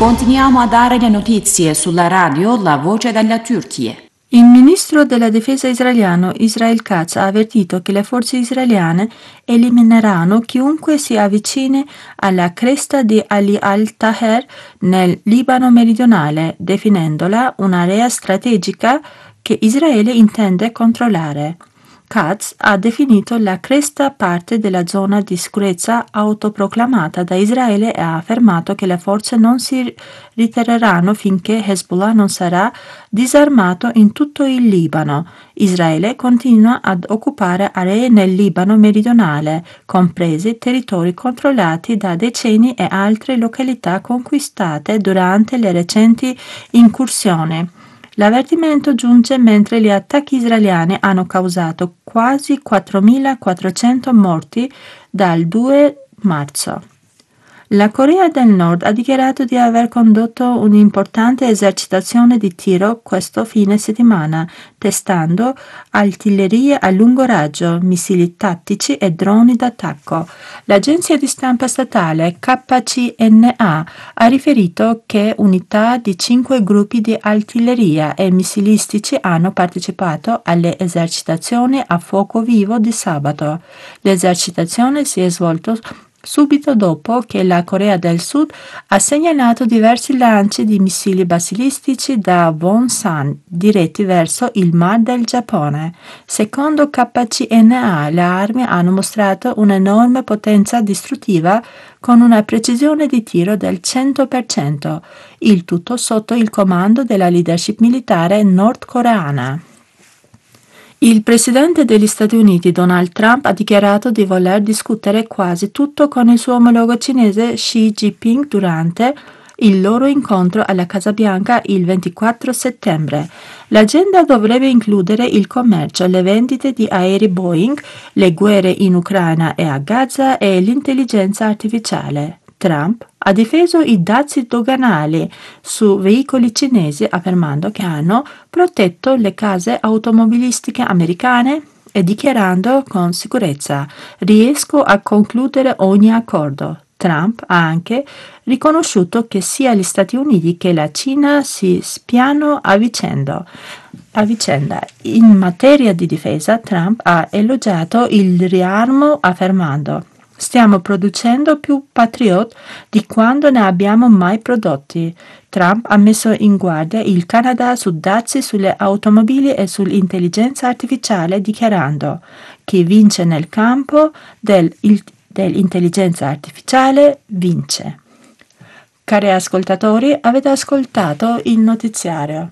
Continuiamo a dare le notizie sulla radio La Voce della Turchia. Il ministro della difesa israeliano Israel Katz ha avvertito che le forze israeliane elimineranno chiunque si avvicini alla cresta di Ali al-Taher nel Libano meridionale, definendola un'area strategica che Israele intende controllare. Katz ha definito la cresta parte della zona di sicurezza autoproclamata da Israele e ha affermato che le forze non si ritireranno finché Hezbollah non sarà disarmato in tutto il Libano. Israele continua ad occupare aree nel Libano meridionale, compresi territori controllati da decenni e altre località conquistate durante le recenti incursioni. L'avvertimento giunge mentre gli attacchi israeliani hanno causato quasi 4.400 morti dal 2 marzo. La Corea del Nord ha dichiarato di aver condotto un'importante esercitazione di tiro questo fine settimana, testando artiglieria a lungo raggio, missili tattici e droni d'attacco. L'agenzia di stampa statale KCNA ha riferito che unità di 5 gruppi di artiglieria e missilistici hanno partecipato alle esercitazioni a fuoco vivo di sabato. L'esercitazione si è svolta subito dopo che la Corea del Sud ha segnalato diversi lanci di missili balistici da Wonsan diretti verso il Mar del Giappone. Secondo KCNA, le armi hanno mostrato un'enorme potenza distruttiva con una precisione di tiro del 100%, il tutto sotto il comando della leadership militare nordcoreana. Il presidente degli Stati Uniti Donald Trump ha dichiarato di voler discutere quasi tutto con il suo omologo cinese Xi Jinping durante il loro incontro alla Casa Bianca il 24 settembre. L'agenda dovrebbe includere il commercio, le vendite di aerei Boeing, le guerre in Ucraina e a Gaza e l'intelligenza artificiale. Trump ha difeso i dazi doganali su veicoli cinesi affermando che hanno protetto le case automobilistiche americane e dichiarando con sicurezza: riesco a concludere ogni accordo. Trump ha anche riconosciuto che sia gli Stati Uniti che la Cina si spiano a vicenda. In materia di difesa, Trump ha elogiato il riarmo affermando: stiamo producendo più Patriot di quando ne abbiamo mai prodotti. Trump ha messo in guardia il Canada su dazi sulle automobili e sull'intelligenza artificiale, dichiarando: chi vince nel campo dell'intelligenza artificiale vince. Cari ascoltatori, avete ascoltato il notiziario.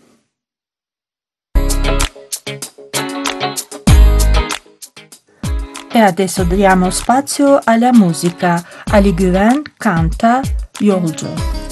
E adesso diamo spazio alla musica. Ali Güven canta Yolcu.